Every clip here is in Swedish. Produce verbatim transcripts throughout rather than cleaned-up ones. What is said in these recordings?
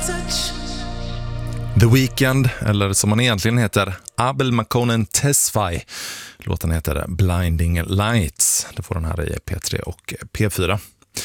The Weeknd, eller som han egentligen heter, Abel Makonnen Tesfaye. Låten heter Blinding Lights. Det får den här i P tre och P fyra.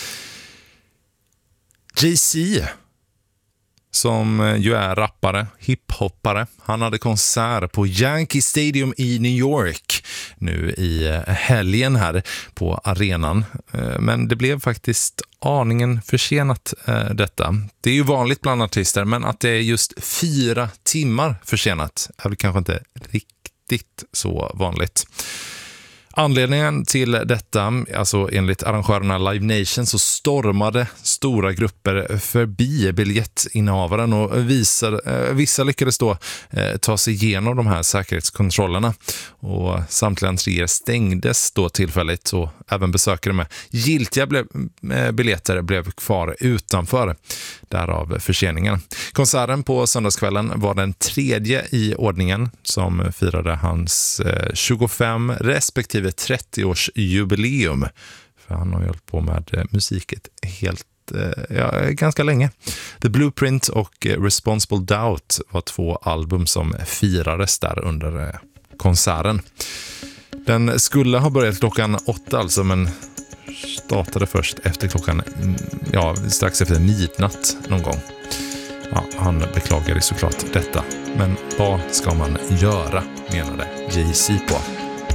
Jay-Z, som ju är rappare, hiphoppare. Han hade konsert på Yankee Stadium i New York nu i helgen här på arenan. Men det blev faktiskt aningen försenat detta. Det är ju vanligt bland artister, men att det är just fyra timmar försenat är väl kanske inte riktigt så vanligt. Anledningen till detta, alltså enligt arrangörerna Live Nation, så stormade stora grupper förbi biljettinnehavaren och visar, eh, vissa lyckades då eh, ta sig igenom de här säkerhetskontrollerna, och samtliga entréer stängdes då tillfälligt, och även besökare med giltiga ble, eh, biljetter blev kvar utanför, därav förseningen. Konserten på söndagskvällen var den tredje i ordningen som firade hans eh, tjugofem respektive trettio-årsjubileum. För han har ju hållit på med musiket helt, ja, ganska länge. The Blueprint och Responsible Doubt var två album som firades där under konserten. Den skulle ha börjat klockan åtta alltså, men startade först efter klockan, ja, strax efter midnatt någon gång. Ja, han beklagade såklart detta. Men vad ska man göra, menade Jay-Z på.